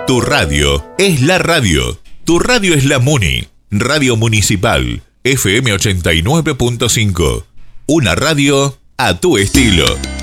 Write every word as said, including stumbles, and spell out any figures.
Tu radio es la radio. Tu radio es la Muni. Radio Municipal. F M ochenta y nueve punto cinco. Una radio a tu estilo.